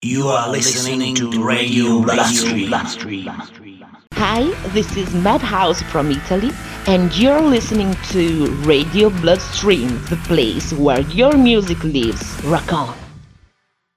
You are listening to Radio Bloodstream. Hi, this is Madhouse from Italy, and you're listening to Radio Bloodstream, the place where your music lives. Rock on!